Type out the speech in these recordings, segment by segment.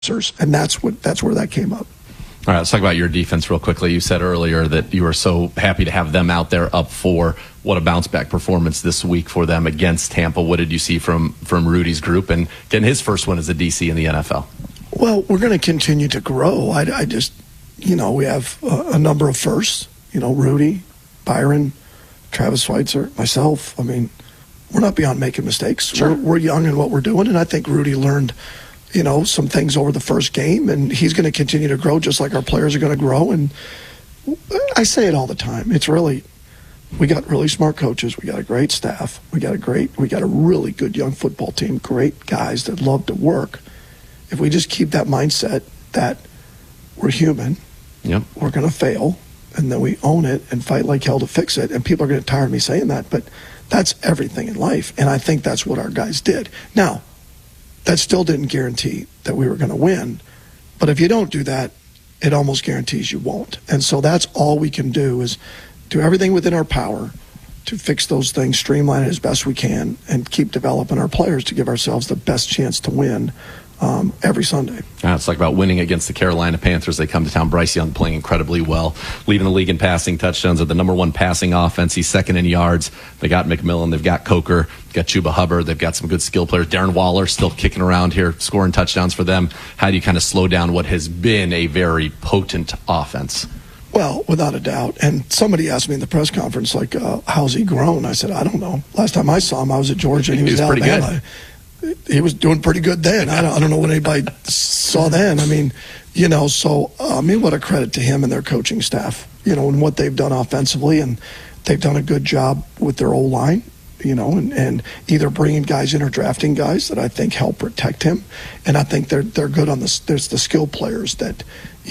and that's where that came up. All right, let's talk about your defense real quickly. You said earlier that you were so happy to have them out there up 4. What a bounce-back performance this week for them against Tampa. What did you see from Rudy's group and getting his first one as a DC in the NFL? Well, we're going to continue to grow. I just, we have a number of firsts. Rudy, Byron, Travis Schweitzer, myself. I mean, we're not beyond making mistakes. Sure. We're young in what we're doing, and I think Rudy learned some things over the first game, and he's going to continue to grow just like our players are going to grow. And I say it all the time. It's really, we got really smart coaches. We got a great staff. We got a really good young football team, great guys that love to work. If we just keep that mindset that we're human, yep, we're going to fail, and then we own it and fight like hell to fix it. And people are going to get tired of me saying that, but that's everything in life. And I think that's what our guys did. Now, that still didn't guarantee that we were going to win. But if you don't do that, it almost guarantees you won't. And so that's all we can do is do everything within our power to fix those things, streamline it as best we can, and keep developing our players to give ourselves the best chance to win every Sunday. Let's talk about winning against the Carolina Panthers. They come to town. Bryce Young playing incredibly well, leading the league in passing touchdowns. They're the number 1 passing offense. He's second in yards. They got McMillan. They've got Coker. They've got Chuba Hubbard. They've got some good skill players. Darren Waller still kicking around here, scoring touchdowns for them. How do you kind of slow down what has been a very potent offense? Well, without a doubt. And somebody asked me in the press conference, how's he grown? I said, I don't know. Last time I saw him, I was at Georgia, and he was at Alabama. Pretty good. He was doing pretty good then. I don't know what anybody saw then. I mean, what a credit to him and their coaching staff, and what they've done offensively. And they've done a good job with their O-line, and either bringing guys in or drafting guys that I think help protect him. And I think they're good on there's the skill players that,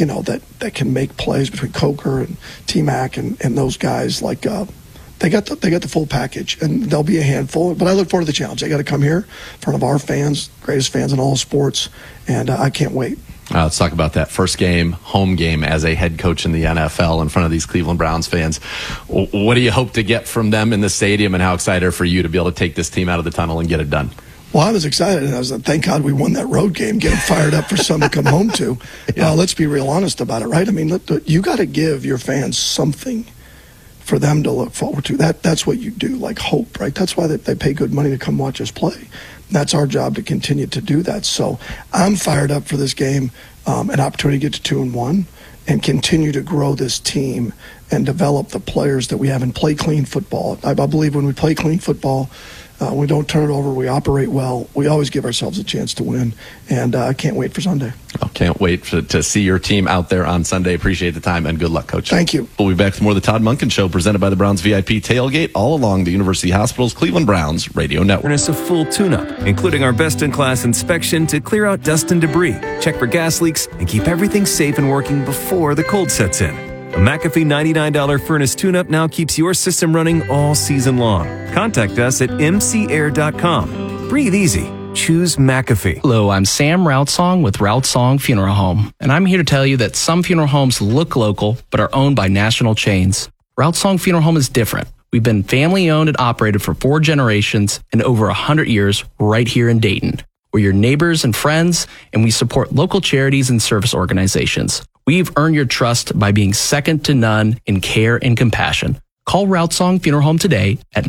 that can make plays between Coker and T-Mac and those guys like They got the full package, and they'll be a handful. But I look forward to the challenge. They got to come here in front of our fans, greatest fans in all sports, and I can't wait. Let's talk about that first game, home game as a head coach in the NFL in front of these Cleveland Browns fans. What do you hope to get from them in the stadium, and how excited are for you to be able to take this team out of the tunnel and get it done? Well, I was excited, and I was like, thank God we won that road game, get them fired up for something to come home to. Yeah. Let's be real honest about it, right? I mean, you got to give your fans something for them to look forward to. That's what you do, like hope, right? That's why they pay good money to come watch us play. That's our job to continue to do that. So I'm fired up for this game, an opportunity to get to 2-1 and continue to grow this team and develop the players that we have and play clean football. I believe when we play clean football, we don't turn it over, we operate well, we always give ourselves a chance to win, and I can't wait for Sunday. I can't wait to see your team out there on Sunday. Appreciate the time, and good luck, Coach. Thank you. We'll be back with more of the Todd Monken Show, presented by the Browns VIP Tailgate, all along the University Hospital's Cleveland Browns radio network. A full tune-up, including our best-in-class inspection to clear out dust and debris, check for gas leaks, and keep everything safe and working before the cold sets in. A McAfee $99 furnace tune-up now keeps your system running all season long. Contact us at mcair.com. Breathe easy. Choose McAfee. Hello, I'm Sam Routsong with Routsong Funeral Home, and I'm here to tell you that some funeral homes look local but are owned by national chains. Routsong Funeral Home is different. We've been family-owned and operated for 4 generations and over 100 years right here in Dayton. We're your neighbors and friends, and we support local charities and service organizations. We've earned your trust by being second to none in care and compassion. Call Routsong Funeral Home today at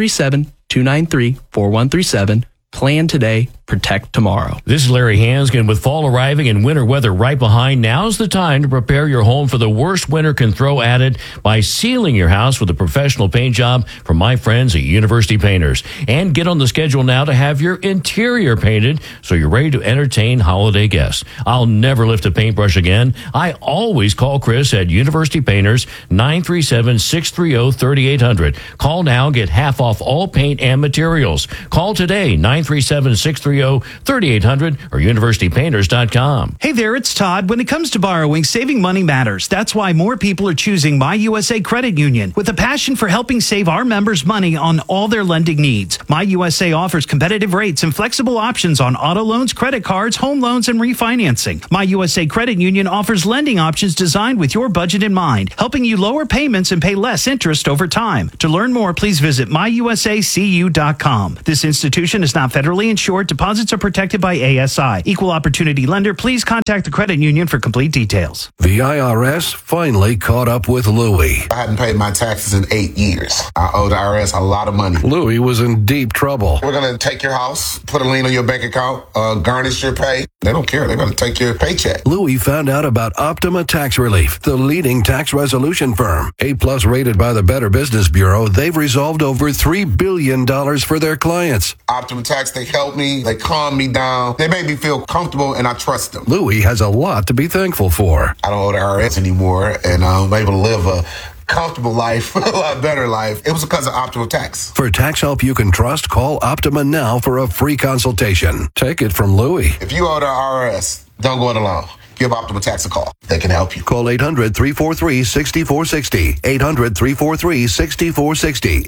937-293-4137. Plan today, protect tomorrow. This is Larry Hanskin. With fall arriving and winter weather right behind, now's the time to prepare your home for the worst winter can throw at it by sealing your house with a professional paint job from my friends at University Painters. And get on the schedule now to have your interior painted so you're ready to entertain holiday guests. I'll never lift a paintbrush again. I always call Chris at University Painters, 937-630-3800. Call now, get half off all paint and materials. Call today, 937-630-3800 or universitypainters.com. Hey there, it's Todd. When it comes to borrowing, saving money matters. That's why more people are choosing My USA Credit Union with a passion for helping save our members money on all their lending needs. My USA offers competitive rates and flexible options on auto loans, credit cards, home loans, and refinancing. My USA Credit Union offers lending options designed with your budget in mind, helping you lower payments and pay less interest over time. To learn more, please visit myusacu.com. This institution is not federally insured. Deposits are protected by ASI. Equal opportunity lender. Please contact the credit union for complete details. The IRS finally caught up with Louie. I hadn't paid my taxes in 8 years. I owe the IRS a lot of money. Louie was in deep trouble. We're going to take your house, put a lien on your bank account, garnish your pay. They don't care. They're going to take your paycheck. Louie found out about Optima Tax Relief, the leading tax resolution firm. A-plus rated by the Better Business Bureau, they've resolved over $3 billion for their clients. Optima Tax, they help me. They calm me down. They make me feel comfortable, and I trust them. Louie has a lot to be thankful for. I don't owe the IRS anymore, and I'm able to live a comfortable life, a lot better life. It was because of Optima Tax. For tax help you can trust, call Optima now for a free consultation. Take it from Louie. If you owe the IRS, don't go it alone. Give Optima Tax a call. They can help you. Call 800-343-6460. 800-343-6460.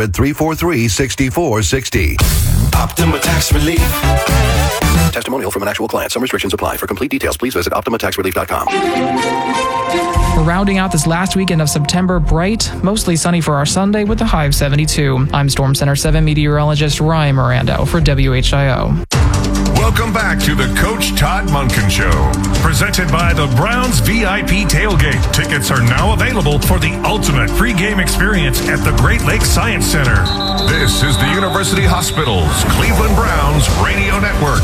800-343-6460. Optima Tax Relief. Testimonial from an actual client. Some restrictions apply. For complete details, please visit OptimaTaxRelief.com. We're rounding out this last weekend of September bright, mostly sunny for our Sunday with a high of 72. I'm Storm Center 7 meteorologist Ryan Mirando for WHIO. Welcome back to the Coach Todd Monken Show, presented by the Browns VIP Tailgate. Tickets are now available for the ultimate pregame experience at the Great Lakes Science Center. This is the University Hospitals Cleveland Browns Radio Network.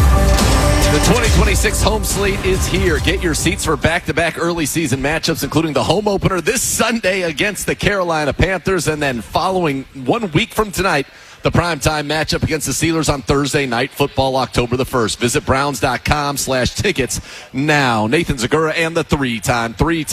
The 2026 home slate is here. Get your seats for back-to-back early season matchups, including the home opener this Sunday against the Carolina Panthers, and then following 1 week from tonight, the primetime matchup against the Steelers on Thursday Night Football, October the 1st. Visit Browns.com/tickets now. Nathan Zagura and the three-time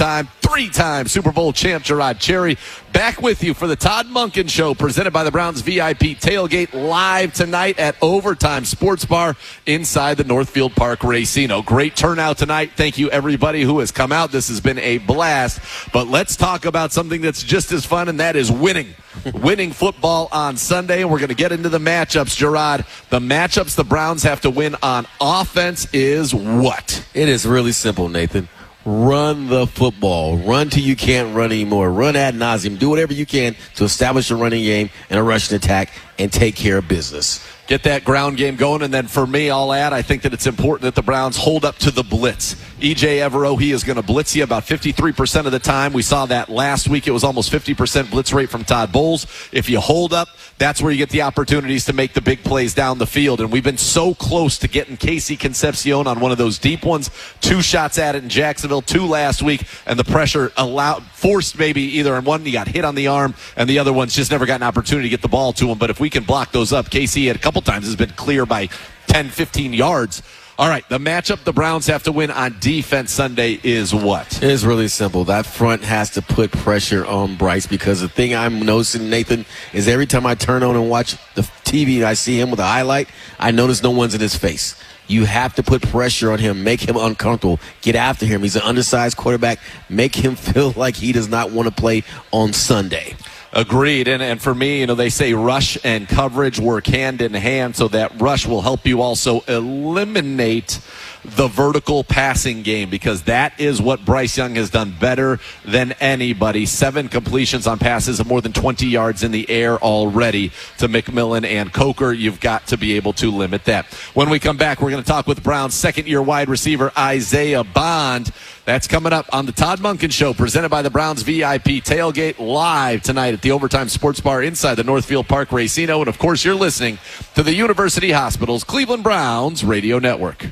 Super Bowl champ Gerard Cherry back with you for the Todd Monken Show, presented by the Browns VIP Tailgate, live tonight at Overtime Sports Bar inside the Northfield Park Racino. Great turnout tonight. Thank you, everybody who has come out. This has been a blast. But let's talk about something that's just as fun, and that is winning. Winning football on Sunday, and we're going to get into the matchups. Gerard, the matchups the Browns have to win on offense is what? It is really simple, Nathan. Run the football. Run till you can't run anymore. Run ad nauseum. Do whatever you can to establish a running game and a rushing attack and take care of business. Get that ground game going, and then for me, I'll add, I think that it's important that the Browns hold up to the blitz. E.J. Evero, he is going to blitz you about 53% of the time. We saw that last week. It was almost 50% blitz rate from Todd Bowles. If you hold up, that's where you get the opportunities to make the big plays down the field. And we've been so close to getting Casey Concepcion on one of those deep ones. 2 shots at it in Jacksonville, 2 last week, and the pressure forced maybe either in one, he got hit on the arm, and the other one's just never got an opportunity to get the ball to him. But if we can block those up, Casey had a couple times has been clear by 10, 15 yards. All right, the matchup the Browns have to win on defense Sunday is what? It is really simple. That front has to put pressure on Bryce, because the thing I'm noticing, Nathan, is every time I turn on and watch the TV and I see him with a highlight, I notice no one's in his face. You have to put pressure on him, make him uncomfortable, get after him. He's an undersized quarterback. Make him feel like he does not want to play on Sunday. Agreed. And for me, they say rush and coverage work hand in hand, so that rush will help you also eliminate the vertical passing game, because that is what Bryce Young has done better than anybody. 7 completions on passes of more than 20 yards in the air already to McMillan and Coker. You've got to be able to limit that. When we come back, we're going to talk with Browns' second-year wide receiver Isaiah Bond. That's coming up on the Todd Monken Show, presented by the Browns VIP Tailgate, live tonight at the Overtime Sports Bar inside the Northfield Park Racino. And, of course, you're listening to the University Hospitals Cleveland Browns Radio Network.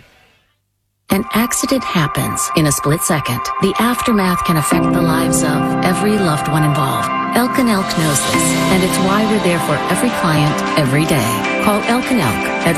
An accident happens in a split second. The aftermath can affect the lives of every loved one involved. Elk & Elk knows this, and it's why we're there for every client, every day. Call Elk & Elk at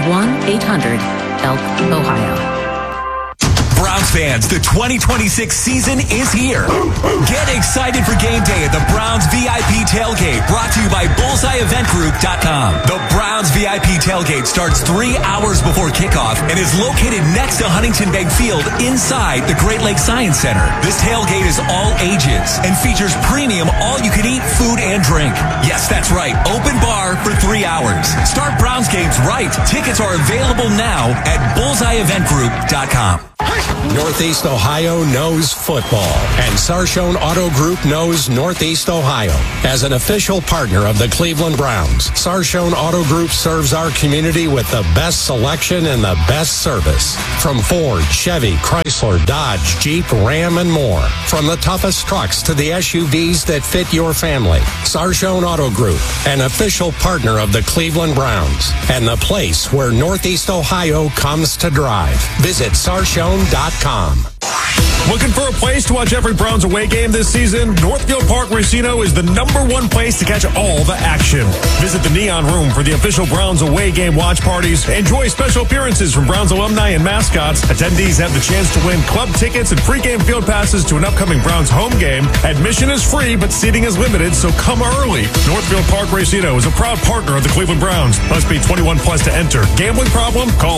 1-800-ELK-OHIO. Browns fans, the 2026 season is here. Get excited for game day at the Browns VIP Tailgate, brought to you by BullseyeEventGroup.com. The Browns VIP Tailgate starts 3 hours before kickoff and is located next to Huntington Bank Field inside the Great Lakes Science Center. This tailgate is all ages and features premium all-you-can-eat food and drink. Yes, that's right, open bar for 3 hours. Start Browns games right. Tickets are available now at BullseyeEventGroup.com. No Northeast Ohio knows football, and Sarshone Auto Group knows Northeast Ohio. As an official partner of the Cleveland Browns, Sarshone Auto Group serves our community with the best selection and the best service. From Ford, Chevy, Chrysler, Dodge, Jeep, Ram, and more. From the toughest trucks to the SUVs that fit your family. Sarshone Auto Group, an official partner of the Cleveland Browns, and the place where Northeast Ohio comes to drive. Visit Sarshone.com. Looking for a place to watch every Browns away game this season? Northfield Park Racino is the #1 place to catch all the action. Visit the Neon Room for the official Browns away game watch parties. Enjoy special appearances from Browns alumni and mascots. Attendees have the chance to win club tickets and pregame field passes to an upcoming Browns home game. Admission is free, but seating is limited, so come early. Northfield Park Racino is a proud partner of the Cleveland Browns. Must be 21 plus to enter. Gambling problem? Call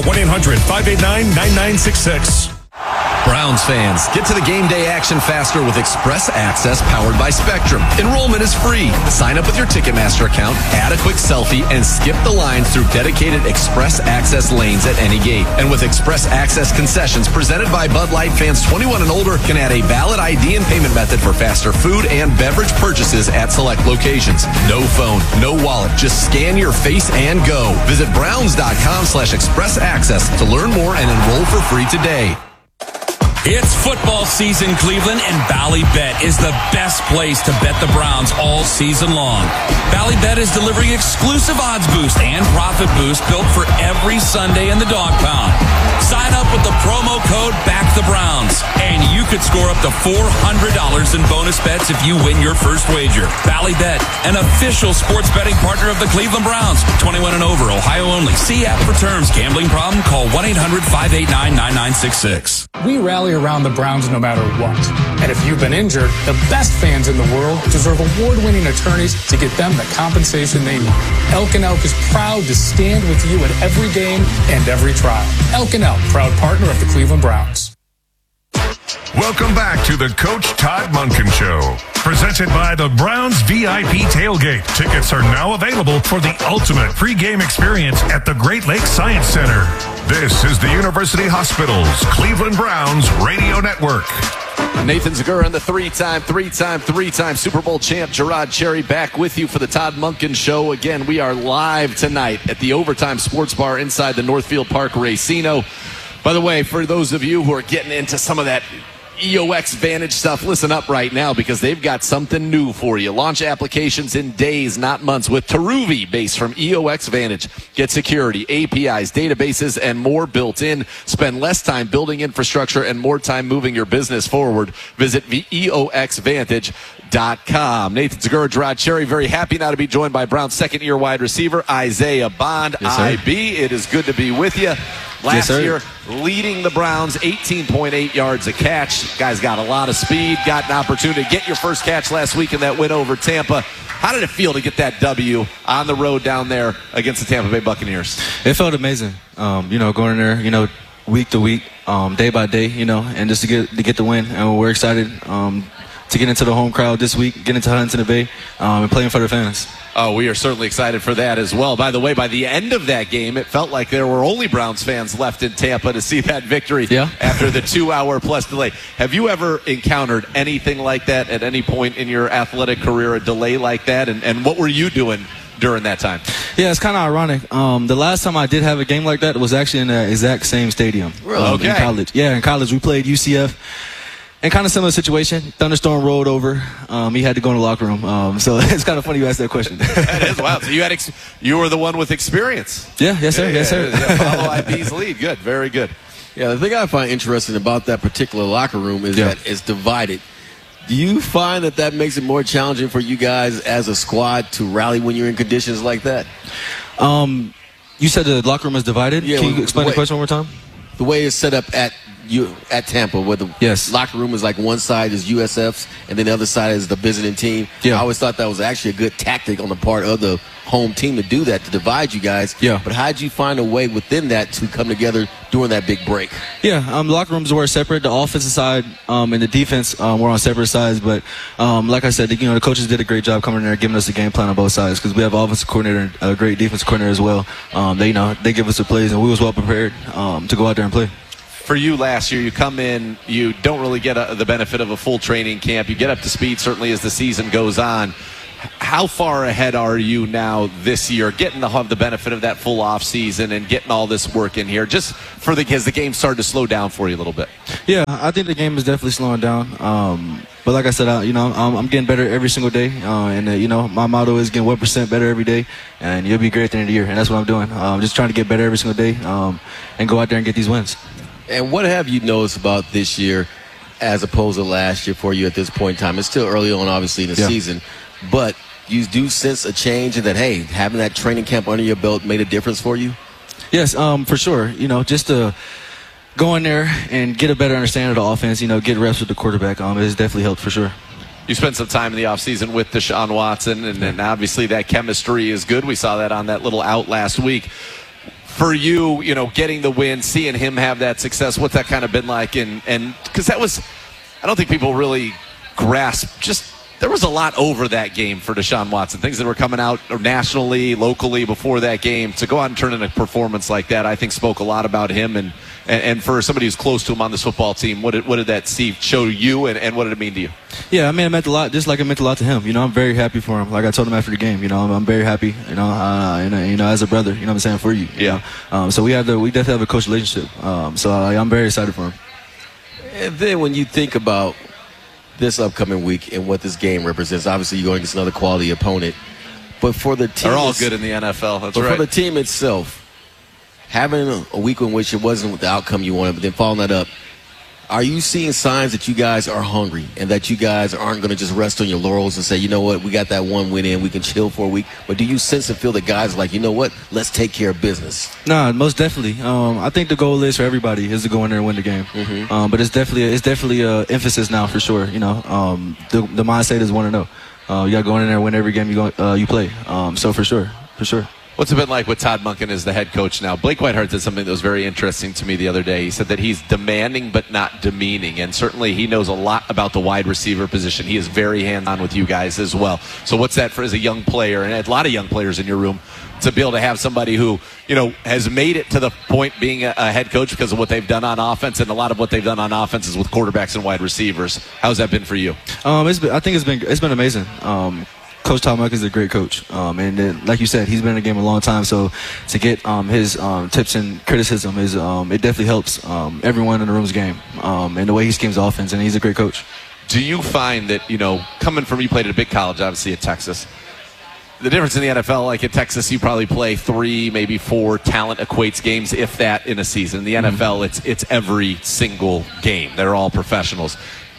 1-800-589-9966. Browns fans, get to the game day action faster with Express Access powered by Spectrum. Enrollment is free. Sign up with your Ticketmaster account, add a quick selfie, and skip the lines through dedicated Express Access lanes at any gate. And with Express Access concessions presented by Bud Light, fans 21 and older can add a valid ID and payment method for faster food and beverage purchases at select locations. No phone, no wallet, just scan your face and go. Visit browns.com/express access to learn more and enroll for free today. It's football season, Cleveland, and Ballybet is the best place to bet the Browns all season long. Ballybet is delivering exclusive odds boost and profit boost built for every Sunday in the dog pound. Sign up with the promo code BACKTHEBROWNS, and you could score up to $400 in bonus bets if you win your first wager. Ballybet, an official sports betting partner of the Cleveland Browns. 21 and over, Ohio only. See app for terms. Gambling problem? Call 1-800-589-9966. We rally around the Browns no matter what. And if you've been injured, the best fans in the world deserve award-winning attorneys to get them the compensation they need. Elk & Elk is proud to stand with you at every game and every trial. Elk & Elk, proud partner of the Cleveland Browns. Welcome back to the Coach Todd Monken Show. Presented by the Browns VIP Tailgate. Tickets are now available for the ultimate pregame experience at the Great Lakes Science Center. This is the University Hospitals Cleveland Browns Radio Network. Nathan Zegura and the three-time Super Bowl champ Gerard Cherry back with you for the Todd Monken Show. Again, we are live tonight at the Overtime Sports Bar inside the Northfield Park Racino. By the way, for those of you who are getting into some of that EOX Vantage stuff, listen up right now because they've got something new for you. Launch applications in days, not months, with Teruvi based from EOX Vantage. Get security, APIs, databases, and more built in. Spend less time building infrastructure and more time moving your business forward. Visit EOXVantage.com. Nathan Zegura, Gerard Cherry, very happy now to be joined by Brown's second-year wide receiver, Isaiah Bond. Yes, IB, it is good to be with you. Last year, leading the Browns, 18.8 yards a catch. Guy's got a lot of speed, got an opportunity to get your first catch last week in that win over Tampa. How did it feel to get that W on the road down there against the Tampa Bay Buccaneers? It felt amazing. Going in there, week to week, day by day, and just to get the win. And we're excited to get into the home crowd this week, get into Huntington Bay, and playing for the fans. Oh, we are certainly excited for that as well. By the way, by the end of that game, it felt like there were only Browns fans left in Tampa to see that victory after the 2-hour-plus delay. Have you ever encountered anything like that at any point in your athletic career, a delay like that? And what were you doing during that time? Yeah, it's kind of ironic. The last time I did have a game like that was actually in the exact same stadium. Really? In college. Yeah, in college we played UCF. And kind of similar situation. Thunderstorm rolled over. He had to go in the locker room. So it's kind of funny you asked that question. That is wild. So you were the one with experience. Yeah, yes, sir. Yes, sir. Follow IB's lead. Good. Very good. Yeah, the thing I find interesting about that particular locker room is that it's divided. Do you find that makes it more challenging for you guys as a squad to rally when you're in conditions like that? You said the locker room is divided? Yeah, Can you explain the question one more time? The way it's set up at Tampa, where the locker room is like one side is USF's and then the other side is the visiting team. I always thought that was actually a good tactic on the part of the home team to do that, to divide you guys. But how did you find a way within that to come together during that big break? The locker rooms were separate. The offensive side and the defense were on separate sides. But like I said, the coaches did a great job coming in there giving us a game plan on both sides because we have an offensive coordinator and a great defensive coordinator as well. They give us the plays, and we was well prepared to go out there and play. For you last year, you come in, you don't really get the benefit of a full training camp. You get up to speed, certainly, as the season goes on. How far ahead are you now this year, getting to have the benefit of that full off season and getting all this work in here, just because the game started to slow down for you a little bit? Yeah, I think the game is definitely slowing down. But like I said, I'm getting better every single day. My motto is getting 1% better every day, and you'll be great at the end of the year. And that's what I'm doing. Just trying to get better every single day and go out there and get these wins. And what have you noticed about this year as opposed to last year for you at this point in time? It's still early on, obviously, in the season. But you do sense a change in that, hey, having that training camp under your belt made a difference for you? Yes, for sure. Just to go in there and get a better understanding of the offense, get reps with the quarterback, it has definitely helped for sure. You spent some time in the offseason with Deshaun Watson, and obviously that chemistry is good. We saw that on that little out last week. For you, getting the win, seeing him have that success, what's that kind of been like? And because that was, I don't think people really grasp, just there was a lot over that game for Deshaun Watson. Things that were coming out nationally, locally before that game. To go out and turn in a performance like that, I think spoke a lot about him. And for somebody who's close to him on this football team, what did that show you, and what did it mean to you? Yeah, I mean, it meant a lot, just like it meant a lot to him. I'm very happy for him. Like I told him after the game, I'm very happy, as a brother, what I'm saying, for you. Yeah. So we definitely have a close relationship. So I'm very excited for him. And then when you think about this upcoming week and what this game represents, obviously you're going against another quality opponent. But for the team, they're all good in the NFL. That's but right. For the team itself, having a week in which it wasn't the outcome you wanted, but then following that up, are you seeing signs that you guys are hungry and that you guys aren't going to just rest on your laurels and say, you know what, we got that one win in, we can chill for a week? But do you sense and feel that guys are like, you know what, let's take care of business? Nah, most definitely. I think the goal is for everybody is to go in there and win the game. Mm-hmm. But it's definitely a emphasis now for sure. The mindset is 1-0. You got to go in there and win every game you play. So for sure. What's it been like with Todd Monken as the head coach now? Blake Whitehart did something that was very interesting to me the other day. He said that he's demanding but not demeaning, and certainly he knows a lot about the wide receiver position. He is very hands-on with you guys as well. So what's that for as a young player, and a lot of young players in your room, to be able to have somebody who, has made it to the point being a head coach because of what they've done on offense, and a lot of what they've done on offense is with quarterbacks and wide receivers. How's that been for you? I think it's been amazing. Coach Todd Monken is a great coach, and then, like you said, he's been in the game a long time. So to get his tips and criticism is it definitely helps everyone in the room's game and the way he schemes the offense. And he's a great coach. Do you find that coming from, you played at a big college, obviously at Texas, the difference in the NFL, like at Texas, you probably play 3, maybe 4 talent equates games, if that, in a season. In the NFL, it's every single game. They're all professionals.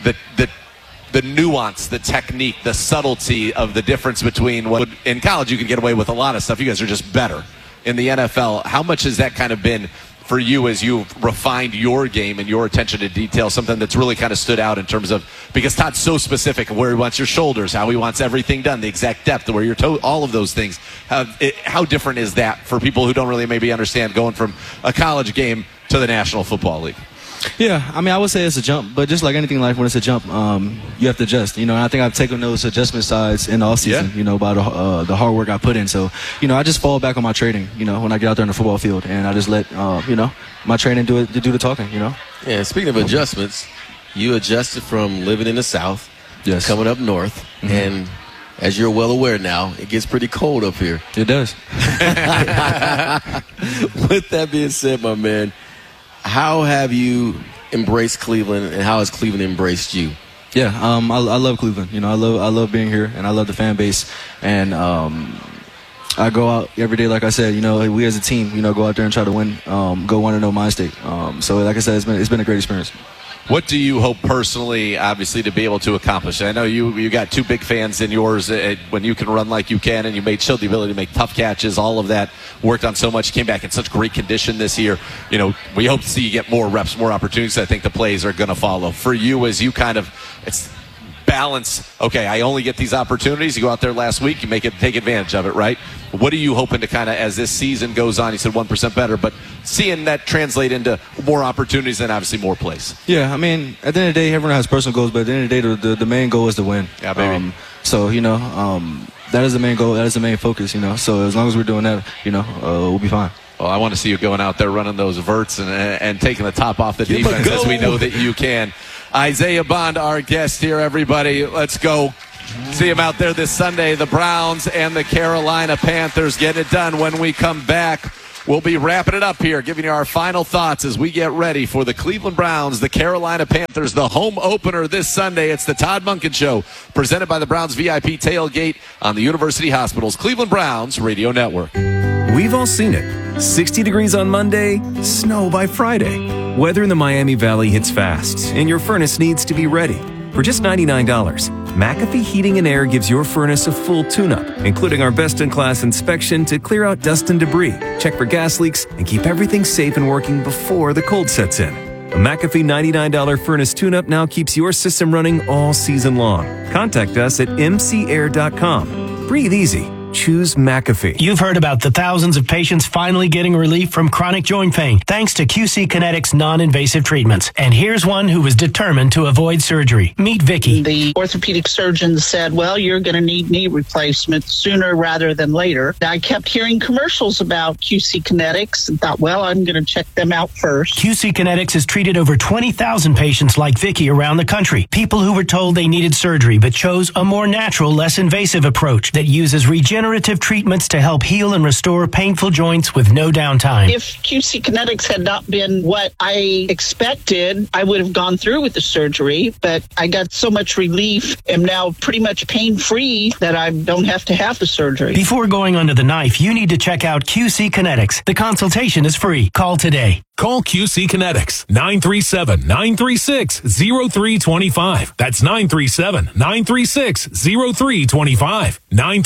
The nuance, the technique, the subtlety of the difference between what in college you could get away with a lot of stuff. You guys are just better. In the NFL, how much has that kind of been for you as you've refined your game and your attention to detail, something that's really kind of stood out in terms of, because Todd's so specific of where he wants your shoulders, how he wants everything done, the exact depth, where your toe, all of those things. How different is that for people who don't really maybe understand going from a college game to the National Football League? Yeah, I mean, I would say it's a jump, but just like anything in life, when it's a jump, you have to adjust. And I think I've taken those adjustment sides in the offseason, by the hard work I put in. So, I just fall back on my training, when I get out there on the football field, and I just let, my training do the talking, Yeah, speaking of adjustments, you adjusted from living in the South, coming up north, and as you're well aware now, it gets pretty cold up here. It does. With that being said, my man, how have you embraced Cleveland, and how has Cleveland embraced you? Yeah, I love Cleveland. I love being here, and I love the fan base. And I go out every day, like I said. We as a team, go out there and try to win, go 1-0 Mind State. So, like I said, it's been a great experience. What do you hope personally, obviously, to be able to accomplish? I know you got 2 big fans in yours when you can run like you can, and you showed the ability to make tough catches. All of that worked on so much. You came back in such great condition this year. We hope to see you get more reps, more opportunities. I think the plays are going to follow. For you, as you kind of balance, okay, I only get these opportunities. You go out there last week, you take advantage of it, right? What are you hoping to kind of, as this season goes on, you said 1% better, but seeing that translate into more opportunities and obviously more plays? Yeah, I mean, at the end of the day, everyone has personal goals, but at the end of the day, the main goal is to win. Yeah, baby. So, that is the main goal. That is the main focus, So as long as we're doing that, we'll be fine. Well, I want to see you going out there running those verts and taking the top off the defense, as we know that you can. Isaiah Bond, our guest here, everybody. Let's go see him out there this Sunday. The Browns and the Carolina Panthers getting it done. When we come back, we'll be wrapping it up here, giving you our final thoughts as we get ready for the Cleveland Browns, the Carolina Panthers, the home opener this Sunday. It's the Todd Monken Show, presented by the Browns VIP Tailgate on the University Hospital's Cleveland Browns Radio Network. We've all seen it. 60 degrees on Monday, snow by Friday. Weather in the Miami Valley hits fast, and your furnace needs to be ready. For just $99, McAfee Heating and Air gives your furnace a full tune-up, including our best-in-class inspection to clear out dust and debris, check for gas leaks, and keep everything safe and working before the cold sets in. A McAfee $99 furnace tune-up now keeps your system running all season long. Contact us at mcair.com. Breathe easy. Choose McAfee. You've heard about the thousands of patients finally getting relief from chronic joint pain thanks to QC Kinetics non-invasive treatments. And here's one who was determined to avoid surgery. Meet Vicky. The orthopedic surgeon said, well, you're going to need knee replacement sooner rather than later. I kept hearing commercials about QC Kinetics and thought, well, I'm going to check them out first. QC Kinetics has treated over 20,000 patients like Vicky around the country. People who were told they needed surgery but chose a more natural, less invasive approach that uses regenerative treatments to help heal and restore painful joints with no downtime. If QC Kinetics had not been what I expected, I would have gone through with the surgery, but I got so much relief, am now pretty much pain-free that I don't have to have the surgery. Before going under the knife, you need to check out QC Kinetics. The consultation is free. Call today. Call QC Kinetics, 937-936-0325. That's 937-936-0325.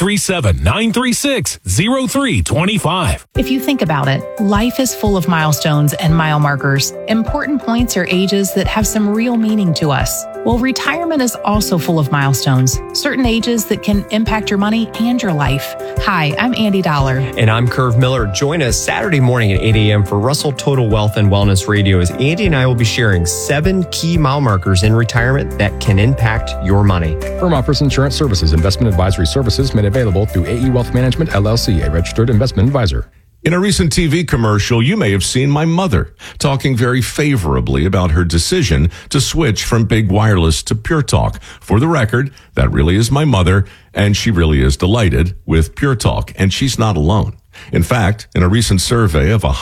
937-936-0325. If you think about it, life is full of milestones and mile markers, important points or ages that have some real meaning to us. Well, retirement is also full of milestones, certain ages that can impact your money and your life. Hi, I'm Andy Dollar. And I'm Curve Miller. Join us Saturday morning at 8 a.m. for Russell Total Wealth and Wellness Radio, as Andy and I will be sharing 7 key mile markers in retirement that can impact your money. Firm offers insurance services. Investment advisory services made available through AE Wealth Management, LLC, a registered investment advisor. In a recent TV commercial, you may have seen my mother talking very favorably about her decision to switch from big wireless to Pure Talk. For the record, that really is my mother, and she really is delighted with Pure Talk, and she's not alone. In fact, in a recent survey of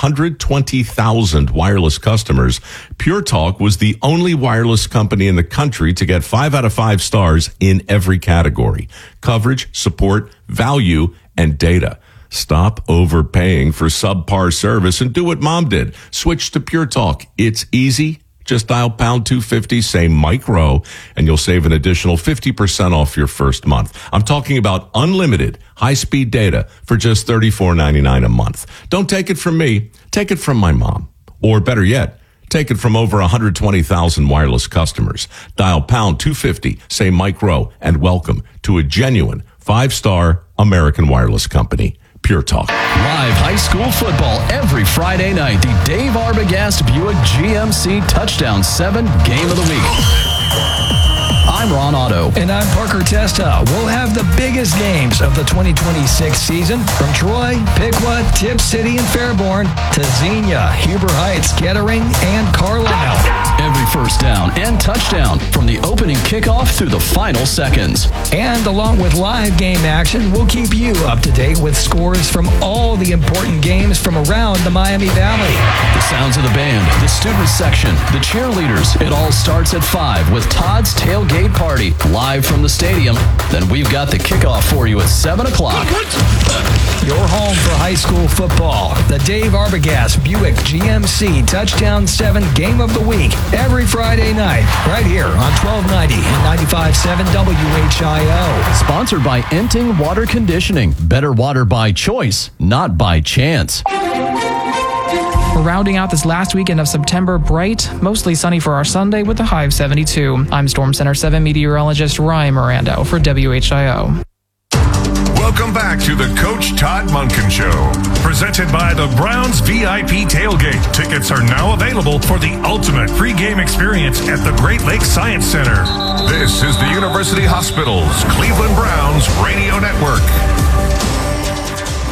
120,000 wireless customers, Pure Talk was the only wireless company in the country to get 5 out of 5 stars in every category: coverage, support, value, and data. Stop overpaying for subpar service and do what Mom did. Switch to Pure Talk. It's easy. Just dial pound 250, say Mike Rowe, and you'll save an additional 50% off your first month. I'm talking about unlimited high-speed data for just $34.99 a month. Don't take it from me. Take it from my mom. Or better yet, take it from over 120,000 wireless customers. Dial pound 250, say Mike Rowe, and welcome to a genuine 5-star American wireless company. Pure Talk. Live high school football every Friday night. The Dave Arbogast Buick GMC Touchdown 7 Game of the Week. I'm Ron Otto. And I'm Parker Testa. We'll have the biggest games of the 2026 season from Troy, Piqua, Tipp City, and Fairborn to Xenia, Huber Heights, Kettering, and Carlisle. Every first down and touchdown from the opening kickoff through the final seconds. And along with live game action, we'll keep you up to date with scores from all the important games from around the Miami Valley. The sounds of the band, the student section, the cheerleaders. It all starts at 5 with Todd's Tailgate Party live from the stadium. Then we've got the kickoff for you at 7 o'clock. Your home for high school football. The Dave Arbogast Buick GMC Touchdown 7 Game of the Week. Every Friday night, right here on 1290 and 95.7 WHIO. Sponsored by Enting Water Conditioning. Better water by choice, not by chance. We're rounding out this last weekend of September bright, mostly sunny for our Sunday with a high of 72. I'm Storm Center 7 meteorologist Ryan Miranda for WHIO. Welcome back to the Coach Todd Monken Show, presented by the Browns VIP Tailgate. Tickets are now available for the ultimate pregame experience at the Great Lakes Science Center. This is the University Hospital's Cleveland Browns Radio Network.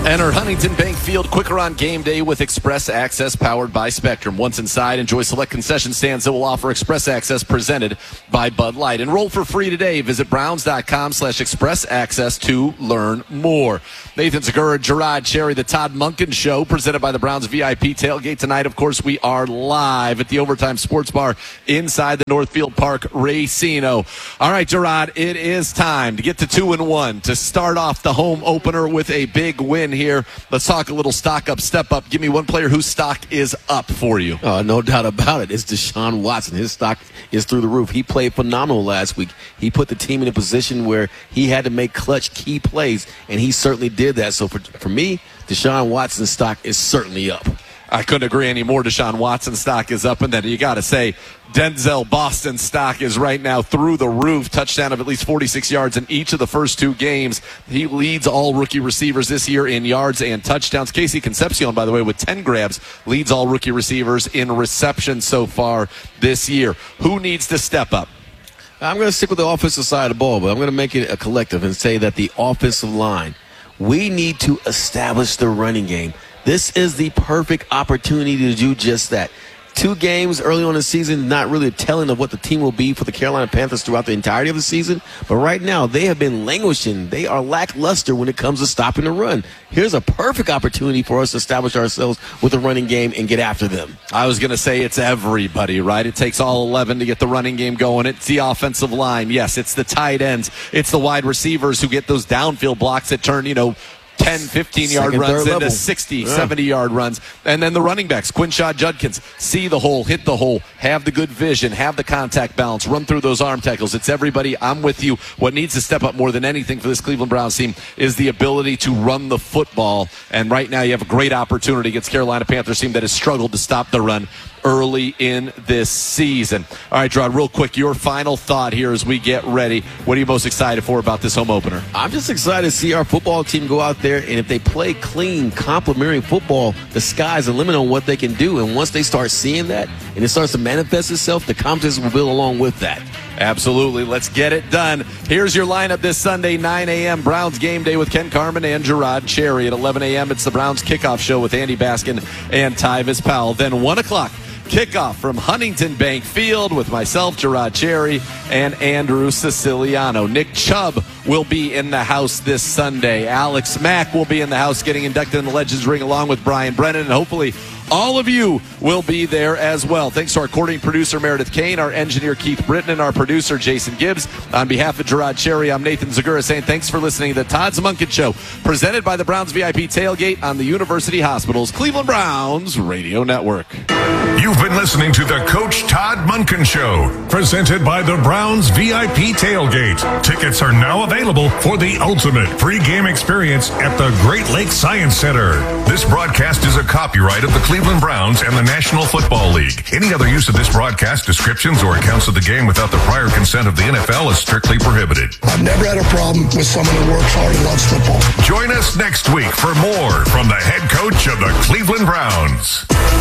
Enter Huntington Bank Field quicker on game day with Express Access powered by Spectrum. Once inside, enjoy select concession stands that will offer Express Access presented by Bud Light. Enroll for free today. Visit browns.com/express access to learn more. Nathan Segura, Gerard Cherry, the Todd Monken Show, presented by the Browns VIP Tailgate. Tonight, of course, we are live at the Overtime Sports Bar inside the Northfield Park Racino. All right, Gerard, it is time to get to 2-1 to start off the home opener with a big win here. Let's talk a little stock up, step up. Give me one player whose stock is up for you. No doubt about it. It's Deshaun Watson. His stock is through the roof. He played phenomenal last week. He put the team in a position where he had to make clutch key plays, and he certainly did that. So for me, Deshaun Watson's stock is certainly up. I couldn't agree anymore. Deshaun Watson's stock is up, and then you got to say Denzel Boston's stock is right now through the roof. Touchdown of at least 46 yards in each of the first two games. He leads all rookie receivers this year in yards and touchdowns. Casey Concepcion, by the way, with 10 grabs, leads all rookie receivers in reception so far this year. Who needs to step up? I'm going to stick with the offensive side of the ball, but I'm going to make it a collective and say that the offensive line, we need to establish the running game. This is the perfect opportunity to do just that. 2 games early on in the season, not really telling of what the team will be for the Carolina Panthers throughout the entirety of the season. But right now, they have been languishing. They are lackluster when it comes to stopping the run. Here's a perfect opportunity for us to establish ourselves with a running game and get after them. I was going to say it's everybody, right? It takes all 11 to get the running game going. It's the offensive line. Yes, it's the tight ends. It's the wide receivers who get those downfield blocks that turn, 10, 15-yard runs into 60, 70-yard runs. And then the running backs, Quinshad Judkins, see the hole, hit the hole, have the good vision, have the contact balance, run through those arm tackles. It's everybody. I'm with you. What needs to step up more than anything for this Cleveland Browns team is the ability to run the football. And right now you have a great opportunity against Carolina Panthers team that has struggled to stop the run early in this season. All right, Gerard, real quick, your final thought here as we get ready. What are you most excited for about this home opener? I'm just excited to see our football team go out there, and if they play clean, complimentary football, the sky's the limit on what they can do. And once they start seeing that and it starts to manifest itself, the confidence will build along with that. Absolutely. Let's get it done. Here's your lineup this Sunday, 9 a.m. Browns game day with Ken Carman and Gerard Cherry. At 11 a.m., it's the Browns kickoff show with Andy Baskin and Tyvis Powell. Then 1 o'clock, kickoff from Huntington Bank Field with myself, Gerard Cherry, and Andrew Siciliano. Nick Chubb will be in the house this Sunday. Alex Mack will be in the house getting inducted in the Legends Ring along with Brian Brennan, and hopefully all of you will be there as well. Thanks to our recording producer, Meredith Kane, our engineer, Keith Britton, and our producer, Jason Gibbs. On behalf of Gerard Cherry, I'm Nathan Segura saying thanks for listening to the Todd's Monken Show, presented by the Browns VIP Tailgate on the University Hospital's Cleveland Browns Radio Network. You've been listening to the Coach Todd Monken Show, presented by the Browns VIP Tailgate. Tickets are now available for the ultimate pregame experience at the Great Lakes Science Center. This broadcast is a copyright of the Cleveland Browns and the National Football League. Any other use of this broadcast, descriptions, or accounts of the game without the prior consent of the NFL is strictly prohibited. I've never had a problem with someone who works hard and loves football. Join us next week for more from the head coach of the Cleveland Browns.